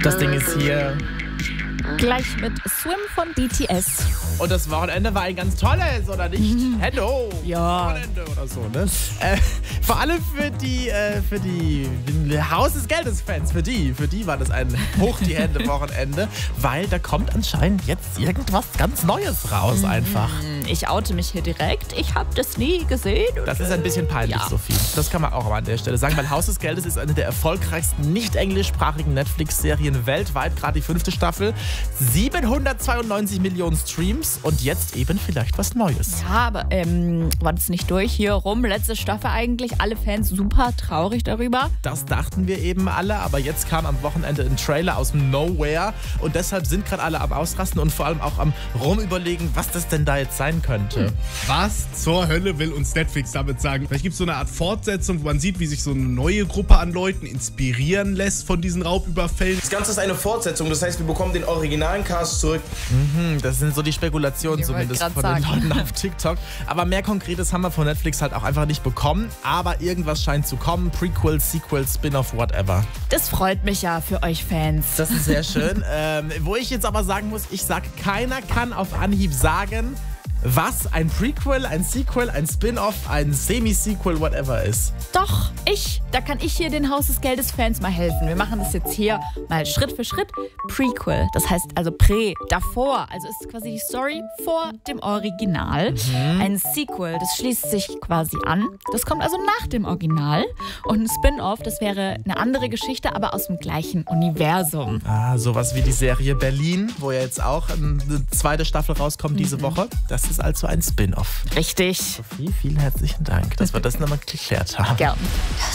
Das Ding ist hier. Gleich mit Swim von BTS. Und das Wochenende war ein ganz tolles, oder nicht? Hello! Ja. Wochenende oder so, ne? Vor allem für die Haus des Geldes-Fans, für die war das ein Hoch-die-Hände-Wochenende, weil da kommt anscheinend jetzt irgendwas ganz Neues raus einfach. Ich oute mich hier direkt. Ich habe das nie gesehen. Das ist ein bisschen peinlich, Ja. Sophie. Das kann man auch mal an der Stelle sagen, weil Haus des Geldes ist eine der erfolgreichsten nicht-englischsprachigen Netflix-Serien weltweit, gerade die 5. Staffel. 792 Millionen Streams und jetzt eben vielleicht was Neues. Ja, aber war das nicht durch hier rum? Letzte Staffel eigentlich. Alle Fans super traurig darüber. Das dachten wir eben alle, aber jetzt kam am Wochenende ein Trailer aus dem Nowhere und deshalb sind gerade alle am Ausrasten und vor allem auch am Rumüberlegen, was das denn da jetzt sein könnte. Was zur Hölle will uns Netflix damit sagen? Vielleicht gibt es so eine Art Fortsetzung, wo man sieht, wie sich so eine neue Gruppe an Leuten inspirieren lässt von diesen Raubüberfällen. Das Ganze ist eine Fortsetzung, das heißt, wir bekommen den originalen Cast zurück. Das sind so die Spekulationen Ich wollte zumindest grad von den sagen. Leuten auf TikTok. Aber mehr Konkretes haben wir von Netflix halt auch einfach nicht bekommen. Aber irgendwas scheint zu kommen. Prequel, Sequel, Spin-off, whatever. Das freut mich ja für euch Fans. Das ist sehr schön. Wo ich jetzt aber sagen muss, keiner kann auf Anhieb sagen, was ein Prequel, ein Sequel, ein Spin-off, ein Semi-Sequel, whatever ist. Doch, da kann ich hier den Haus des Geldes Fans mal helfen. Wir machen das jetzt hier mal Schritt für Schritt. Prequel, das heißt also davor. Also ist quasi die Story vor dem Original. Ein Sequel, das schließt sich quasi an. Das kommt also nach dem Original. Und ein Spin-off, das wäre eine andere Geschichte, aber aus dem gleichen Universum. Sowas wie die Serie Berlin, wo ja jetzt auch eine zweite Staffel rauskommt diese Woche. Das ist also ein Spin-off. Richtig. Sophie, vielen herzlichen Dank, dass wir das nochmal geklärt haben. Gern.